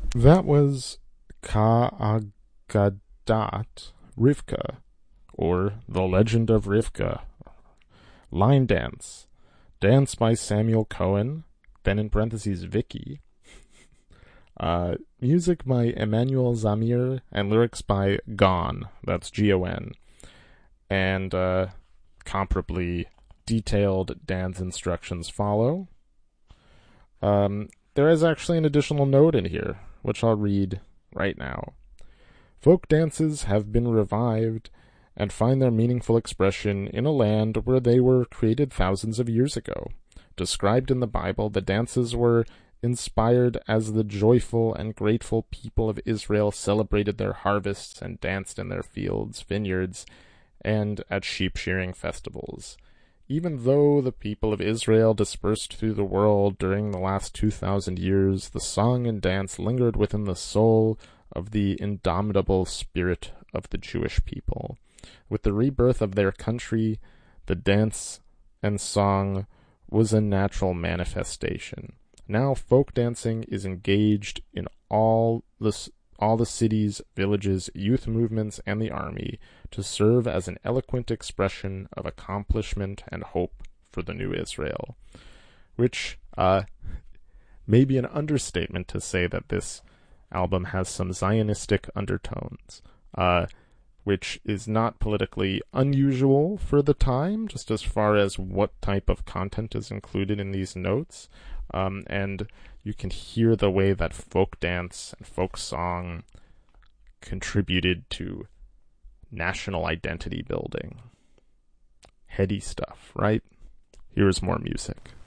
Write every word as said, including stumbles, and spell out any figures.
That was Ka'agadat Rivka, or The Legend of Rivka. Line Dance. Dance by Samuel Cohen, then in parentheses Vicky. Uh, music by Emmanuel Zamir, and lyrics by Gon, that's G O N. And uh, comparably detailed dance instructions follow. Um, there is actually an additional note in here, which I'll read right now. Folk dances have been revived and find their meaningful expression in a land where they were created thousands of years ago. Described in the Bible, the dances were inspired as the joyful and grateful people of Israel celebrated their harvests and danced in their fields, vineyards, and at sheep shearing festivals. Even though the people of Israel dispersed through the world during the last two thousand years, the song and dance lingered within the soul of the indomitable spirit of the Jewish people. With the rebirth of their country, the dance and song was a natural manifestation. Now folk dancing is engaged in all the, all the cities, villages, youth movements, and the army to serve as an eloquent expression of accomplishment and hope for the new Israel. Which uh, may be an understatement to say that this album has some Zionistic undertones, uh, which is not politically unusual for the time, just as far as what type of content is included in these notes. Um, and you can hear the way that folk dance and folk song contributed to national identity building. Heady stuff, right? Here's more music.